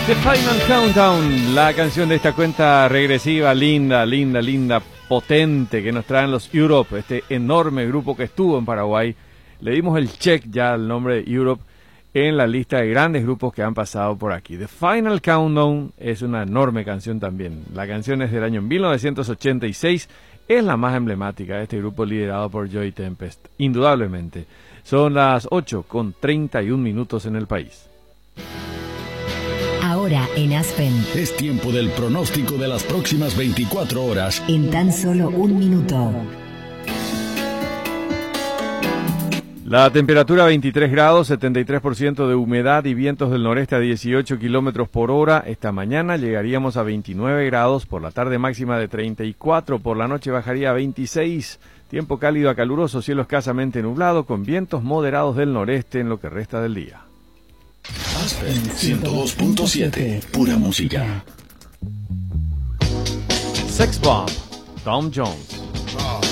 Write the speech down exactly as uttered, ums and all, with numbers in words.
The Final Countdown, la canción de esta cuenta regresiva, linda, linda, linda, potente, que nos traen los Europe, este enorme grupo que estuvo en Paraguay. Le dimos el check ya al nombre de Europe en la lista de grandes grupos que han pasado por aquí. The Final Countdown es una enorme canción también. La canción es del año mil novecientos ochenta y seis, es la más emblemática de este grupo liderado por Joey Tempest, indudablemente. Son las ocho con treinta y un minutos en el país. Ahora en Aspen. Es tiempo del pronóstico de las próximas veinticuatro horas. En tan solo un minuto. La temperatura veintitrés grados, setenta y tres por ciento de humedad y vientos del noreste a dieciocho kilómetros por hora. Esta mañana llegaríamos a veintinueve grados, por la tarde máxima de treinta y cuatro, por la noche bajaría a veintiséis. Tiempo cálido a caluroso, cielo escasamente nublado, con vientos moderados del noreste en lo que resta del día. Aspen ciento dos punto siete, pura música. Sex Bomb, Tom Jones.